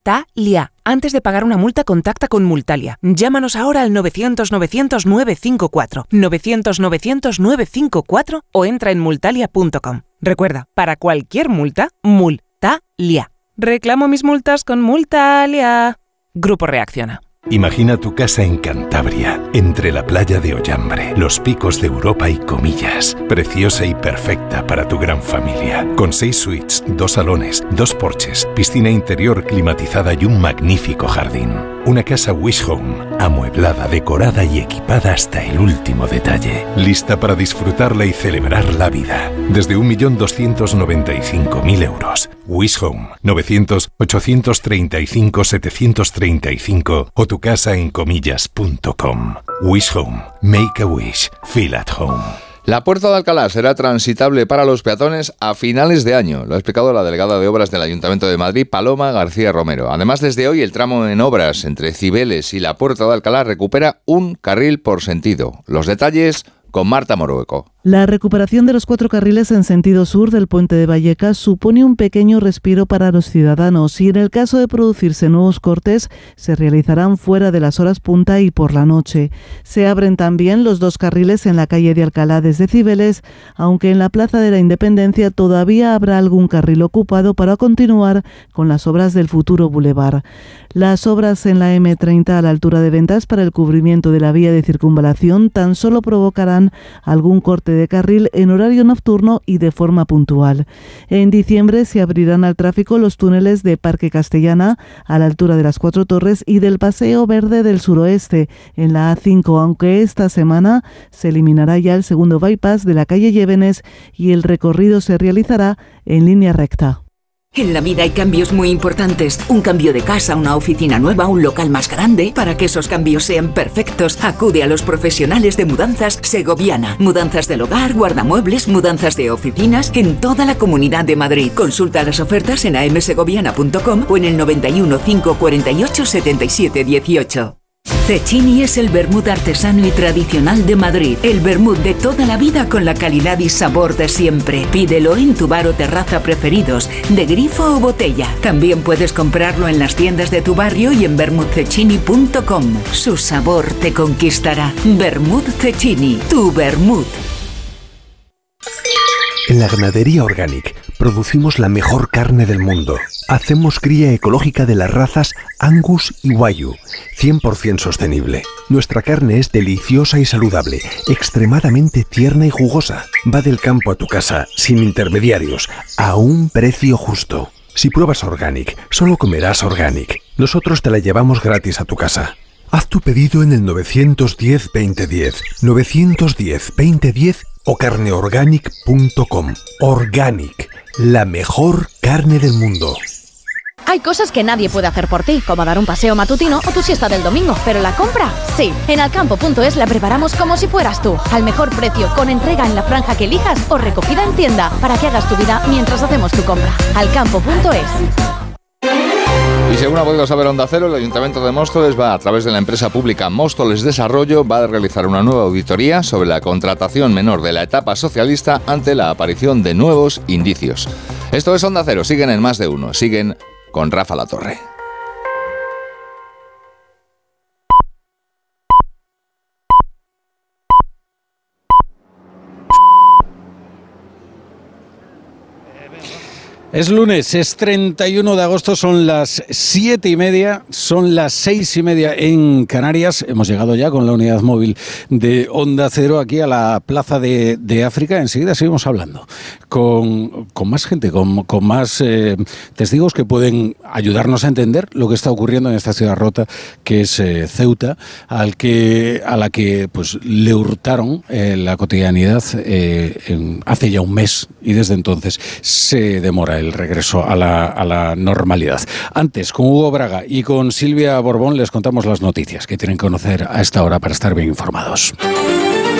Multalia. Antes de pagar una multa, contacta con Multalia. Llámanos ahora al 900-900-954, 900-900-954 o entra en multalia.com. Recuerda, para cualquier multa, Multalia. Reclamo mis multas con Multalia. Grupo Reacciona. Imagina tu casa en Cantabria, entre la playa de Ollambre, los picos de Europa y Comillas. Preciosa y perfecta para tu gran familia. Con 6 suites, 2 salones, 2 porches, piscina interior climatizada y un magnífico jardín. Una casa Wish Home, amueblada, decorada y equipada hasta el último detalle. Lista para disfrutarla y celebrar la vida. Desde 1.295.000 euros. Wish Home, 900-835-735 o tu casa en comillas.com. Wish Home. Make a wish. Feel at home. La Puerta de Alcalá será transitable para los peatones a finales de año. Lo ha explicado la delegada de Obras del Ayuntamiento de Madrid, Paloma García Romero. Además, desde hoy el tramo en obras entre Cibeles y la Puerta de Alcalá recupera un carril por sentido. Los detalles con Marta Morueco. La recuperación de los 4 carriles en sentido sur del puente de Vallecas supone un pequeño respiro para los ciudadanos y en el caso de producirse nuevos cortes se realizarán fuera de las horas punta y por la noche. Se abren también los 2 carriles en la calle de Alcalá desde Cibeles, aunque en la Plaza de la Independencia todavía habrá algún carril ocupado para continuar con las obras del futuro bulevar. Las obras en la M30 a la altura de Ventas para el cubrimiento de la vía de circunvalación tan solo provocarán algún corte de carril en horario nocturno y de forma puntual. En diciembre se abrirán al tráfico los túneles de Parque Castellana a la altura de las 4 Torres y del Paseo Verde del Suroeste en la A5, aunque esta semana se eliminará ya el segundo bypass de la calle Llévenes y el recorrido se realizará en línea recta. En la vida hay cambios muy importantes. Un cambio de casa, una oficina nueva, un local más grande. Para que esos cambios sean perfectos, acude a los profesionales de Mudanzas Segoviana. Mudanzas del hogar, guardamuebles, mudanzas de oficinas en toda la Comunidad de Madrid. Consulta las ofertas en amsegoviana.com o en el 91 548 77 18. Cecchini es el vermut artesano y tradicional de Madrid. El vermut de toda la vida con la calidad y sabor de siempre. Pídelo en tu bar o terraza preferidos, de grifo o botella. También puedes comprarlo en las tiendas de tu barrio y en vermutcecchini.com. Su sabor te conquistará. Vermut Cecchini, tu vermut. En la Ganadería Organic producimos la mejor carne del mundo. Hacemos cría ecológica de las razas Angus y Wagyu, 100% sostenible. Nuestra carne es deliciosa y saludable, extremadamente tierna y jugosa. Va del campo a tu casa, sin intermediarios, a un precio justo. Si pruebas Organic, solo comerás Organic. Nosotros te la llevamos gratis a tu casa. Haz tu pedido en el 910-2010, 910-2010 o carneorganic.com. Organic, la mejor carne del mundo. Hay cosas que nadie puede hacer por ti, como dar un paseo matutino o tu siesta del domingo, pero la compra, sí. En alcampo.es la preparamos como si fueras tú, al mejor precio, con entrega en la franja que elijas o recogida en tienda, para que hagas tu vida mientras hacemos tu compra. Alcampo.es. Y según ha podido saber Onda Cero, el Ayuntamiento de Móstoles va, a través de la empresa pública Móstoles Desarrollo, va a realizar una nueva auditoría sobre la contratación menor de la etapa socialista ante la aparición de nuevos indicios. Esto es Onda Cero, siguen en Más de Uno, siguen con Rafa Latorre. Es lunes, es 31 de agosto, son las 7:30, son las 6:30 en Canarias. Hemos llegado ya con la unidad móvil de Onda Cero aquí a la Plaza de África. Enseguida seguimos hablando con más gente, con más testigos que pueden ayudarnos a entender lo que está ocurriendo en esta ciudad rota que es Ceuta, a la que pues le hurtaron la cotidianidad hace ya un mes y desde entonces se demora el regreso a la normalidad. Antes, con Hugo Braga y con Silvia Borbón les contamos las noticias que tienen que conocer a esta hora para estar bien informados.